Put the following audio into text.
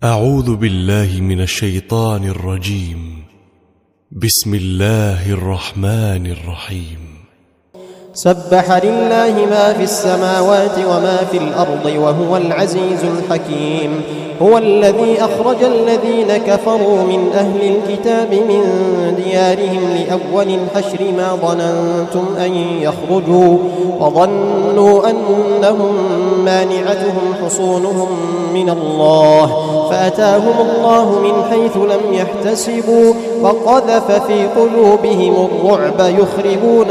أعوذ بالله من الشيطان الرجيم. بسم الله الرحمن الرحيم. سبح لله ما في السماوات وما في الأرض وهو العزيز الحكيم. هو الذي أخرج الذين كفروا من أهل الكتاب من ديارهم لأول الحشر ما ظننتم أن يخرجوا وظنوا أنهم مانعتهم حصونهم من الله فأتاهم الله من حيث لم يحتسبوا وقذف في قلوبهم الرعب يخربون